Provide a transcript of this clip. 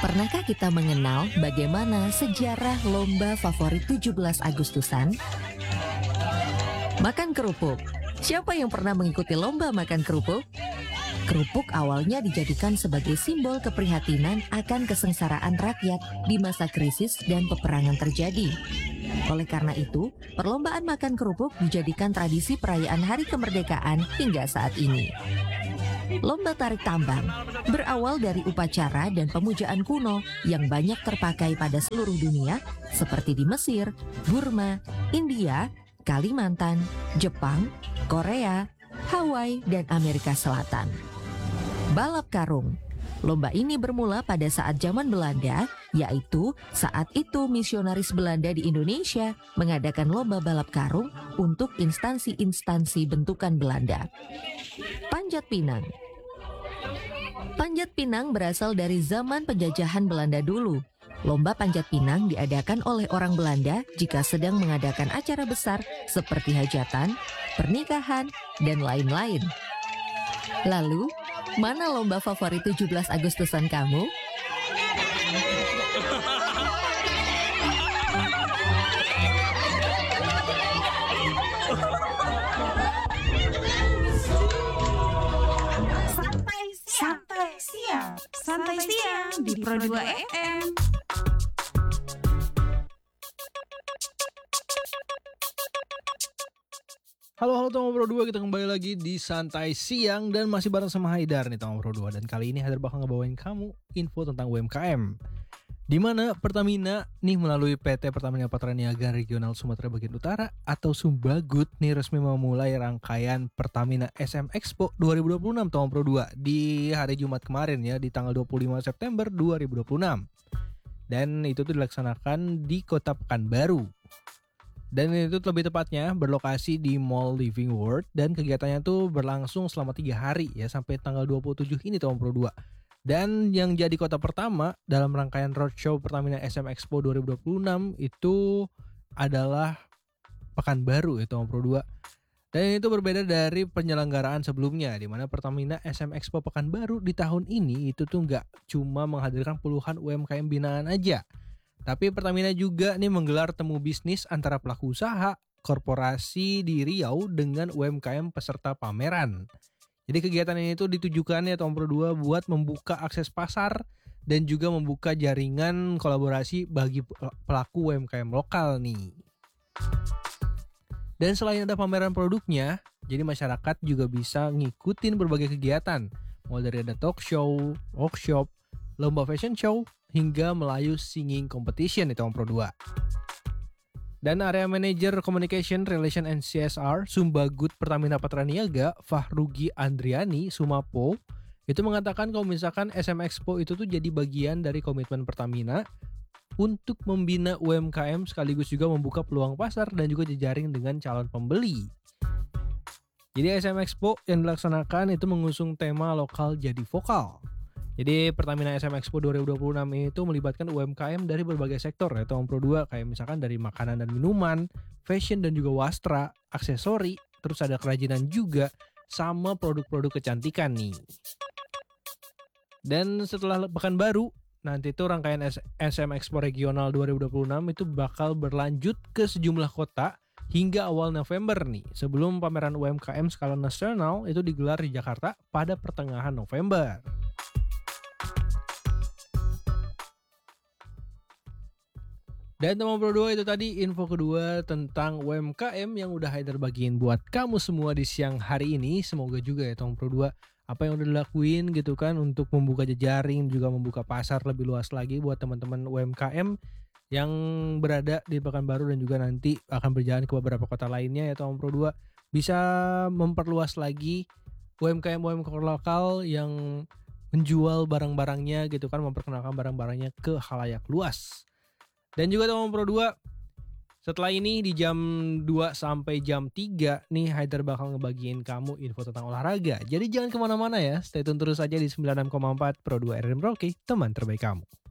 Pernahkah kita mengenal bagaimana sejarah lomba favorit 17 Agustusan? Makan kerupuk. Siapa yang pernah mengikuti lomba makan kerupuk? Kerupuk awalnya dijadikan sebagai simbol keprihatinan akan kesengsaraan rakyat di masa krisis dan peperangan terjadi. Oleh karena itu, perlombaan makan kerupuk dijadikan tradisi perayaan Hari Kemerdekaan hingga saat ini. Lomba tarik tambang berawal dari upacara dan pemujaan kuno yang banyak terpakai pada seluruh dunia seperti di Mesir, Burma, India, Kalimantan, Jepang, Korea, Hawaii, dan Amerika Selatan. Balap karung. Lomba ini bermula pada saat zaman Belanda, yaitu saat itu misionaris Belanda di Indonesia mengadakan lomba balap karung untuk instansi-instansi bentukan Belanda. Panjat pinang. Panjat pinang berasal dari zaman penjajahan Belanda dulu. Lomba panjat pinang diadakan oleh orang Belanda jika sedang mengadakan acara besar seperti hajatan, pernikahan, dan lain-lain. Lalu, mana lomba favorit 17 Agustusan kamu? Santai siang di Pro 2 FM. Halo teman Pro 2, kita kembali lagi di Santai Siang dan masih bareng sama Haidar nih teman Pro 2. Dan kali ini Haidar bakal ngebawain kamu info tentang UMKM. Di mana Pertamina nih melalui PT Pertamina Patraniaga Regional Sumatera Bagian Utara atau Sumbagut nih resmi memulai rangkaian Pertamina SM Expo 2026 tahun Pro 2 di hari Jumat kemarin ya, di tanggal 25 September 2026. Dan itu tuh dilaksanakan di Kota Pekanbaru. Dan itu lebih tepatnya berlokasi di Mall Living World dan kegiatannya tuh berlangsung selama 3 hari ya sampai tanggal 27 ini tahun Pro 2. Dan yang jadi kota pertama dalam rangkaian roadshow Pertamina SM Expo 2026 itu adalah Pekanbaru ya tahun Pro 2. Dan itu berbeda dari penyelenggaraan sebelumnya di mana Pertamina SM Expo Pekanbaru di tahun ini itu tuh nggak cuma menghadirkan puluhan UMKM binaan aja. Tapi Pertamina juga nih menggelar temu bisnis antara pelaku usaha, korporasi di Riau dengan UMKM peserta pameran. Jadi kegiatan ini tuh ditujukan ya tahun Pro 2 buat membuka akses pasar dan juga membuka jaringan kolaborasi bagi pelaku UMKM lokal nih. Dan selain ada pameran produknya, jadi masyarakat juga bisa ngikutin berbagai kegiatan. Mulai dari ada talk show, workshop, lomba fashion show, hingga Melayu Singing Competition di tahun Pro 2. Dan Area Manager Communication, Relation and CSR Sumbagut Pertamina Patraniaga, Fahrugi Andriani Sumapo, itu mengatakan kalau misalkan SM Expo itu tuh jadi bagian dari komitmen Pertamina untuk membina UMKM sekaligus juga membuka peluang pasar dan juga jejaring dengan calon pembeli. Jadi SM Expo yang dilaksanakan itu mengusung tema lokal jadi vokal. Jadi Pertamina SM Expo 2026 itu melibatkan UMKM dari berbagai sektor ya tahun Pro 2, kayak misalkan dari makanan dan minuman, fashion dan juga wastra, aksesori, terus ada kerajinan juga, sama produk-produk kecantikan nih. Dan setelah Pekanbaru, nanti itu rangkaian SM Expo Regional 2026 itu bakal berlanjut ke sejumlah kota hingga awal November nih, sebelum pameran UMKM skala nasional itu digelar di Jakarta pada pertengahan November. Dan teman Pro 2 itu tadi info kedua tentang UMKM yang udah Haidar bagiin buat kamu semua di siang hari ini. Semoga juga ya teman Pro 2 apa yang udah dilakuin gitu kan untuk membuka jejaring, juga membuka pasar lebih luas lagi buat teman-teman UMKM yang berada di Pekanbaru dan juga nanti akan berjalan ke beberapa kota lainnya ya teman Pro 2. Bisa memperluas lagi UMKM lokal yang menjual barang-barangnya gitu kan, memperkenalkan barang-barangnya ke khalayak luas. Dan juga teman Pro 2, setelah ini di jam 2 sampai jam 3 nih Haidar bakal ngebagiin kamu info tentang olahraga. Jadi jangan kemana-mana ya, stay tune terus aja di 96,4 Pro 2 RM Rocky, teman terbaik kamu.